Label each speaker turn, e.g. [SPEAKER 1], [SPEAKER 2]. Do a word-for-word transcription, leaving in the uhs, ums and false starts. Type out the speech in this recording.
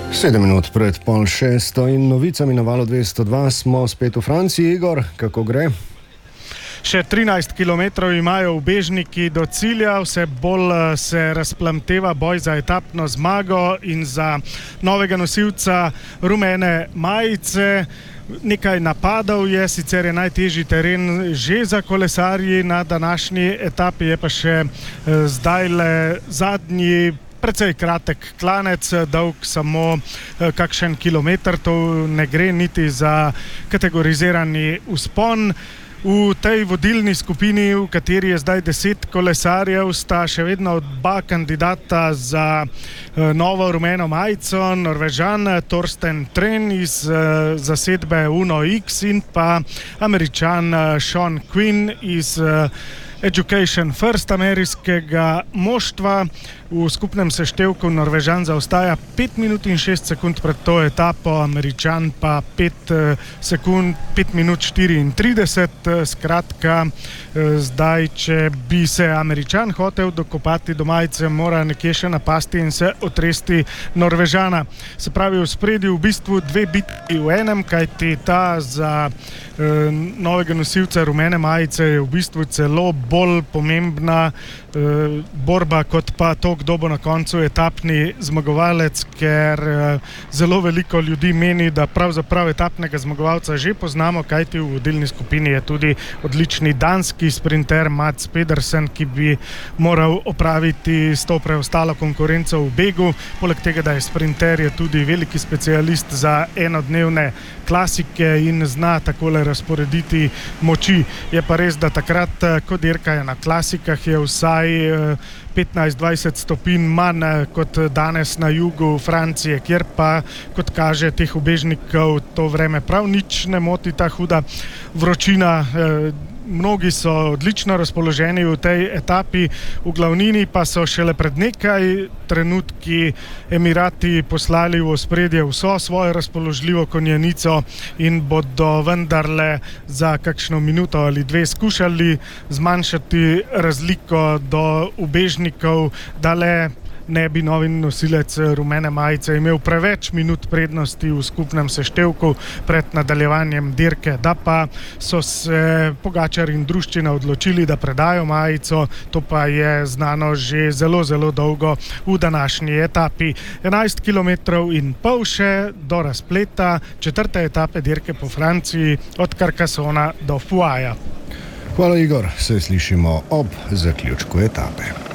[SPEAKER 1] Sedem minut pred pol šesto in novicami na valu dvesto dva smo spet v Franciji. Igor, kako gre?
[SPEAKER 2] Še trinajst kilometrov imajo ubežniki do cilja, vse bolj se razplamteva boj za etapno zmago in za novega nosilca rumene majice. Nekaj napadov je, sicer je najtežji teren že za kolesarji na današnji etapi, je pa še zdajle zadnji precej kratek klanec, dolg samo kakšen kilometer, to ne gre niti za kategorizirani vzpon. V tej vodilni skupini, v kateri je zdaj deset kolesarjev, sta še vedno dva kandidata za novo rumeno majico, Norvežan Torsten Tren iz zasedbe Uno X in pa Američan Sean Quinn iz Education First ameriškega moštva. V skupnem seštevku Norvežan zaostaja pet minut in šest sekund pred to etapo, Američan pa pet sekund, pet minut štiriintrideset. Skratka, zdaj, če bi se Američan hotel dokopati do majice, mora nekje še napasti in se otresti Norvežana. Se pravi, v spredju v bistvu dve bitki v enem, kajti ta za eh, novega nosilca rumene majice je v bistvu celo bolj pomembna eh, borba kot pa to, kdo bo na koncu etapni zmagovalec, ker eh, zelo veliko ljudi meni, da pravzaprav etapnega zmagovalca že poznamo, kajti v vodilni skupini je tudi odlični danski sprinter Mads Pedersen, ki bi moral opraviti s to preostalo konkurenco v begu. Poleg tega, da je sprinter, je tudi veliki specialist za enodnevne klasike in zna takole razporediti moči. Je pa res, da takrat, ko dirkajo na klasikah, je vsaj petnajst dvajset stopinj manj kot danes na jugu Francije, kjer pa, kot kaže, teh ubežnikov to vreme prav nič ne moti, ta huda vročina. Mnogi so odlično razpoloženi v tej etapi, v glavnini pa so šele pred nekaj trenutki Emirati poslali v ospredje vso svojo razpoložljivo konjenico in bodo vendarle za kakšno minuto ali dve skušali zmanjšati razliko do ubežnikov, da le ne bi novi nosilec rumene majice imel preveč minut prednosti v skupnem seštevku pred nadaljevanjem dirke. Da pa so se Pogačar in druščina odločili, da predajo majico, to pa je znano že zelo, zelo dolgo v današnji etapi. enajst kilometrov in pol še do razpleta četrte etape dirke po Franciji od Carcassona do Fuaja.
[SPEAKER 1] Hvala, Igor, se slišimo ob zaključku etape.